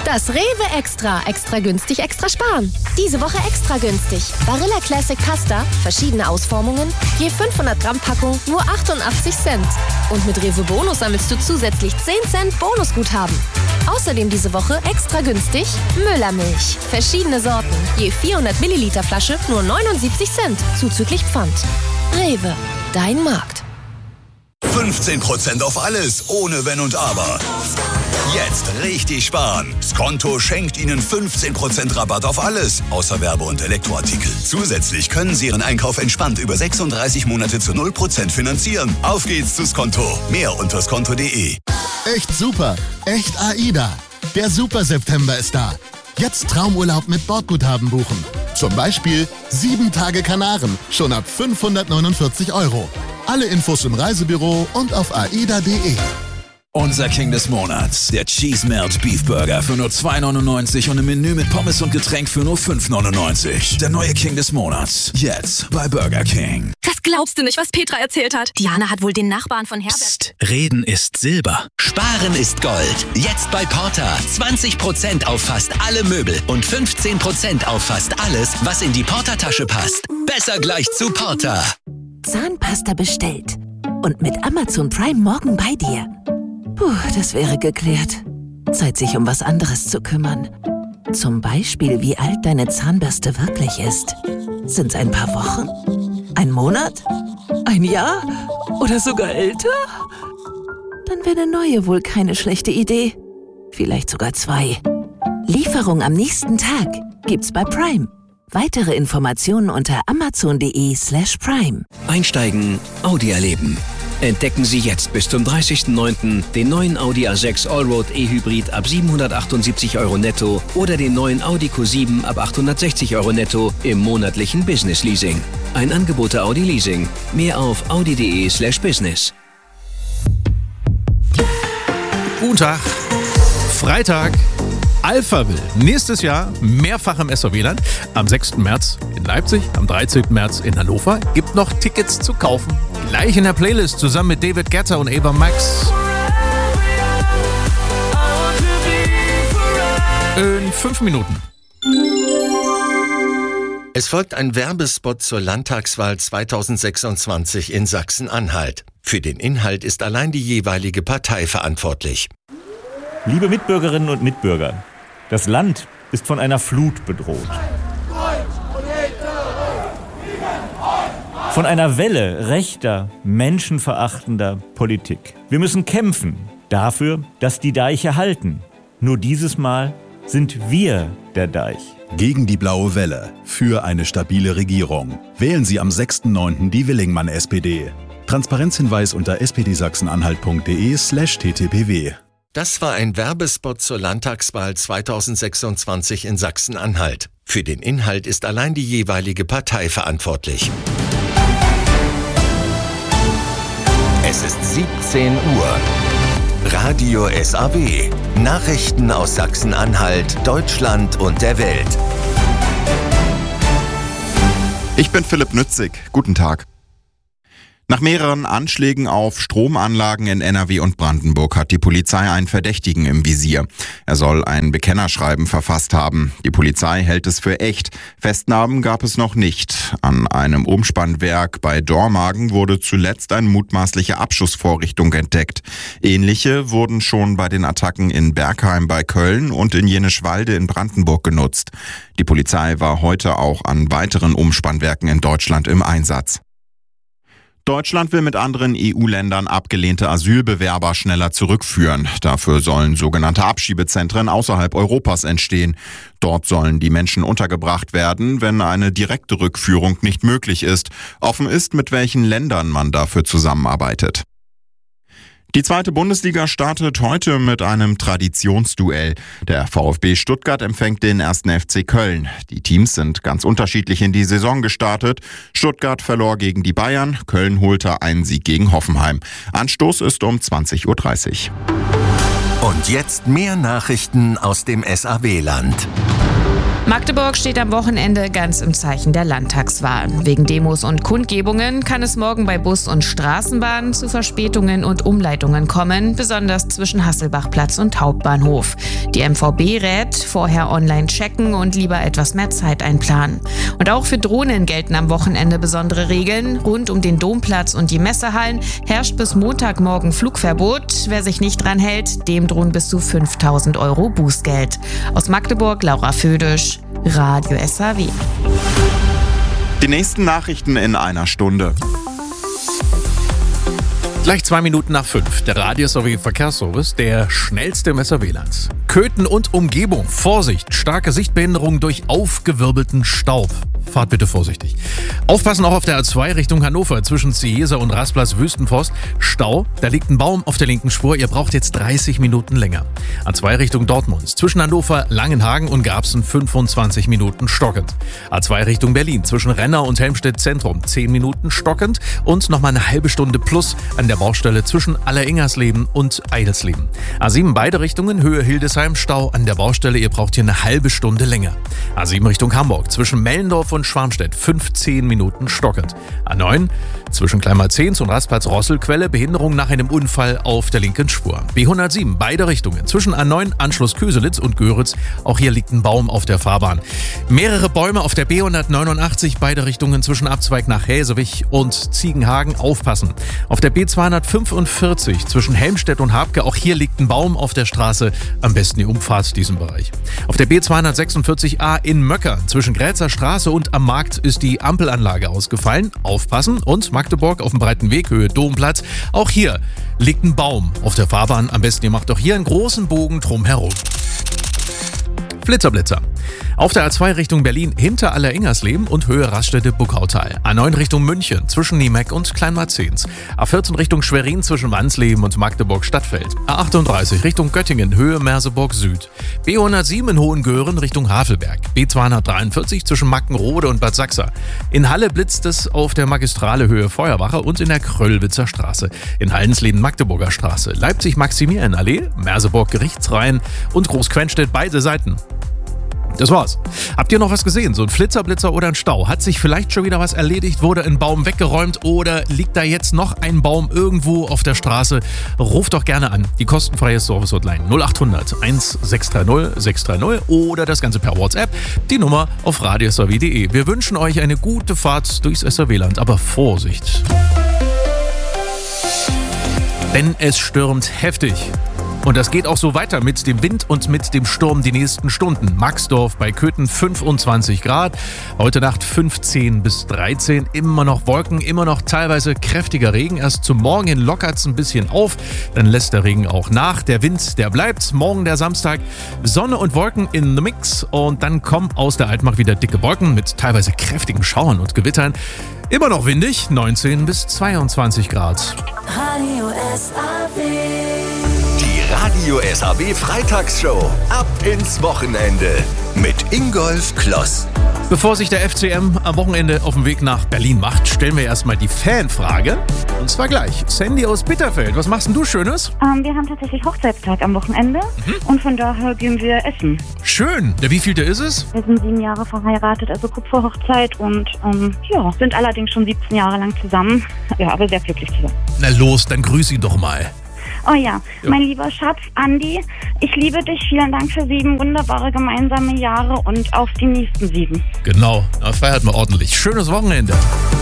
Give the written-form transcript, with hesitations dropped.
Das Rewe Extra. Extra günstig, extra sparen. Diese Woche extra günstig. Barilla Classic Pasta, verschiedene Ausformungen, je 500 Gramm Packung, nur 88 Cent. Und mit Rewe Bonus sammelst du zusätzlich 10 Cent Bonusguthaben. Außerdem diese Woche extra günstig Müllermilch. Verschiedene Sorten, je 400 Milliliter Flasche, nur 79 Cent, zuzüglich Pfand. Rewe, dein Markt. 15% auf alles, ohne Wenn und Aber. Jetzt richtig sparen. Skonto schenkt Ihnen 15% Rabatt auf alles, außer Werbe- und Elektroartikel. Zusätzlich können Sie Ihren Einkauf entspannt über 36 Monate zu 0% finanzieren. Auf geht's zu Skonto. Mehr unter skonto.de. Echt super. Echt AIDA. Der Super September ist da. Jetzt Traumurlaub mit Bordguthaben buchen. Zum Beispiel 7 Tage Kanaren, schon ab 549 €. Alle Infos im Reisebüro und auf aida.de. Unser King des Monats, der Cheese Melt Beef Burger für nur 2,99 und im Menü mit Pommes und Getränk für nur 5,99. Der neue King des Monats, jetzt bei Burger King. Das glaubst du nicht, was Petra erzählt hat. Diana hat wohl den Nachbarn von Herbert... Psst, Reden ist Silber. Sparen ist Gold. Jetzt bei Porta. 20% auf fast alle Möbel und 15% auf fast alles, was in die Porta-Tasche passt. Besser gleich zu Porta. Zahnpasta bestellt. Und mit Amazon Prime morgen bei dir. Puh, das wäre geklärt. Zeit, sich um was anderes zu kümmern. Zum Beispiel, wie alt deine Zahnbürste wirklich ist. Sind's ein paar Wochen? Ein Monat? Ein Jahr? Oder sogar älter? Dann wäre eine neue wohl keine schlechte Idee. Vielleicht sogar 2. Lieferung am nächsten Tag gibt's bei Prime. Weitere Informationen unter amazon.de/prime. Einsteigen, Audi erleben. Entdecken Sie jetzt bis zum 30.09. den neuen Audi A6 Allroad E-Hybrid ab 778 € netto oder den neuen Audi Q7 ab 860 € netto im monatlichen Business Leasing. Ein Angebot der Audi Leasing. Mehr auf audi.de/business. Guten Tag. Freitag. Alphaville. Nächstes Jahr mehrfach im SVW-Land. Am 6. März in Leipzig, am 13. März in Hannover. Gibt noch Tickets zu kaufen. Gleich in der Playlist zusammen mit David Guetta und Ava Max. In 5 Minuten. Es folgt ein Werbespot zur Landtagswahl 2026 in Sachsen-Anhalt. Für den Inhalt ist allein die jeweilige Partei verantwortlich. Liebe Mitbürgerinnen und Mitbürger, das Land ist von einer Flut bedroht. Von einer Welle rechter, menschenverachtender Politik. Wir müssen kämpfen dafür, dass die Deiche halten. Nur dieses Mal sind wir der Deich. Gegen die blaue Welle. Für eine stabile Regierung. Wählen Sie am 6.9. die Willingmann-SPD. Transparenzhinweis unter spdsachsenanhalt.de/ttpw. Das war ein Werbespot zur Landtagswahl 2026 in Sachsen-Anhalt. Für den Inhalt ist allein die jeweilige Partei verantwortlich. Es ist 17 Uhr. Radio SAW. Nachrichten aus Sachsen-Anhalt, Deutschland und der Welt. Ich bin Philipp Nützig. Guten Tag. Nach mehreren Anschlägen auf Stromanlagen in NRW und Brandenburg hat die Polizei einen Verdächtigen im Visier. Er soll ein Bekennerschreiben verfasst haben. Die Polizei hält es für echt. Festnahmen gab es noch nicht. An einem Umspannwerk bei Dormagen wurde zuletzt eine mutmaßliche Abschussvorrichtung entdeckt. Ähnliche wurden schon bei den Attacken in Bergheim bei Köln und in Jenischwalde in Brandenburg genutzt. Die Polizei war heute auch an weiteren Umspannwerken in Deutschland im Einsatz. Deutschland will mit anderen EU-Ländern abgelehnte Asylbewerber schneller zurückführen. Dafür sollen sogenannte Abschiebezentren außerhalb Europas entstehen. Dort sollen die Menschen untergebracht werden, wenn eine direkte Rückführung nicht möglich ist. Offen ist, mit welchen Ländern man dafür zusammenarbeitet. Die 2. Bundesliga startet heute mit einem Traditionsduell. Der VfB Stuttgart empfängt den 1. FC Köln. Die Teams sind ganz unterschiedlich in die Saison gestartet. Stuttgart verlor gegen die Bayern, Köln holte einen Sieg gegen Hoffenheim. Anstoß ist um 20.30 Uhr. Und jetzt mehr Nachrichten aus dem SAW-Land. Magdeburg steht am Wochenende ganz im Zeichen der Landtagswahl. Wegen Demos und Kundgebungen kann es morgen bei Bus und Straßenbahn zu Verspätungen und Umleitungen kommen, besonders zwischen Hasselbachplatz und Hauptbahnhof. Die MVB rät, vorher online checken und lieber etwas mehr Zeit einplanen. Und auch für Drohnen gelten am Wochenende besondere Regeln. Rund um den Domplatz und die Messehallen herrscht bis Montagmorgen Flugverbot. Wer sich nicht dran hält, dem drohen bis zu 5.000 € Bußgeld. Aus Magdeburg, Laura Födisch, Radio SAW. Die nächsten Nachrichten in einer Stunde. Gleich 2 Minuten nach 5. Der Radio SAW Verkehrsservice, der schnellste im SAW-Land. Köthen und Umgebung. Vorsicht, starke Sichtbehinderung durch aufgewirbelten Staub. Fahrt bitte vorsichtig. Aufpassen auch auf der A2 Richtung Hannover zwischen Ciesa und Rastplatz Wüstenforst. Stau, da liegt ein Baum auf der linken Spur. Ihr braucht jetzt 30 Minuten länger. A2 Richtung Dortmund zwischen Hannover, Langenhagen und Garbsen 25 Minuten stockend. A2 Richtung Berlin zwischen Renner und Helmstedt Zentrum 10 Minuten stockend und nochmal eine halbe Stunde plus an der Baustelle zwischen Alleringersleben und Eidelsleben. A7 beide Richtungen, Höhe Hildesheim, Stau an der Baustelle. Ihr braucht hier eine halbe Stunde länger. A7 Richtung Hamburg zwischen Mellendorf und Schwarmstedt 15 Minuten stockend. A9 zwischen Kleinmarzens und Rastplatz Rosselquelle, Behinderung nach einem Unfall auf der linken Spur. B107 beide Richtungen zwischen A9 Anschluss Köselitz und Göritz. Auch hier liegt ein Baum auf der Fahrbahn. Mehrere Bäume auf der B189 beide Richtungen zwischen Abzweig nach Häsewig und Ziegenhagen. Aufpassen. Auf der B245 zwischen Helmstedt und Habke. Auch hier liegt ein Baum auf der Straße. Am besten die Umfahrt diesen Bereich. Auf der B246a in Möcker zwischen Grätzer Straße und am Markt ist die Ampelanlage ausgefallen. Aufpassen. Und Magdeburg auf dem breiten Weg, Höhe Domplatz. Auch hier liegt ein Baum auf der Fahrbahn. Am besten ihr macht auch hier einen großen Bogen drumherum. Blitzerblitzer. Auf der A2 Richtung Berlin hinter Alleringersleben und Höhe Raststätte-Buckautal. A9 Richtung München zwischen Niemeck und Kleinmarzens. A14 Richtung Schwerin zwischen Wansleben und Magdeburg-Stadtfeld. A38 Richtung Göttingen, Höhe Merseburg Süd. B107 in Hohengören Richtung Havelberg. B243 zwischen Mackenrode und Bad Sachsa. In Halle blitzt es auf der Magistrale Höhe Feuerwache und in der Kröllwitzer Straße. In Hallensleben Magdeburger Straße. Leipzig-Maximilianallee, Merseburg Gerichtsrhein und Großquenstedt beide Seiten. Das war's. Habt ihr noch was gesehen? So ein Flitzer, oder ein Stau? Hat sich vielleicht schon wieder was erledigt? Wurde ein Baum weggeräumt oder liegt da jetzt noch ein Baum irgendwo auf der Straße? Ruft doch gerne an. Die kostenfreie Service-Hotline 0800 1630 630 oder das Ganze per WhatsApp. Die Nummer auf radiosaw.de. Wir wünschen euch eine gute Fahrt durchs SAW-Land, aber Vorsicht. Denn es stürmt heftig. Und das geht auch so weiter mit dem Wind und mit dem Sturm die nächsten Stunden. Maxdorf bei Köthen 25 Grad, heute Nacht 15 bis 13, immer noch Wolken, immer noch teilweise kräftiger Regen. Erst zum Morgen hin lockert es ein bisschen auf, dann lässt der Regen auch nach. Der Wind, der bleibt. Morgen der Samstag, Sonne und Wolken in the Mix und dann kommen aus der Altmark wieder dicke Wolken mit teilweise kräftigen Schauern und Gewittern. Immer noch windig, 19 bis 22 Grad. Radio SAW. Die Radio SAW Freitagsshow. Ab ins Wochenende mit Ingolf Kloss. Bevor sich der FCM am Wochenende auf dem Weg nach Berlin macht, stellen wir erstmal die Fanfrage. Und zwar gleich. Sandy aus Bitterfeld, was machst denn du Schönes? Wir haben tatsächlich Hochzeitstag am Wochenende und von daher gehen wir essen. Schön. Der wievielte ist es? Wir sind 7 Jahre verheiratet, also Kupferhochzeit und sind allerdings schon 17 Jahre lang zusammen. Ja, aber sehr glücklich zusammen. Na los, dann grüß ihn doch mal. Oh ja, mein lieber Schatz, Andi, ich liebe dich. Vielen Dank für 7 wunderbare gemeinsame Jahre und auf die nächsten 7. Genau, na, feiert mal ordentlich. Schönes Wochenende.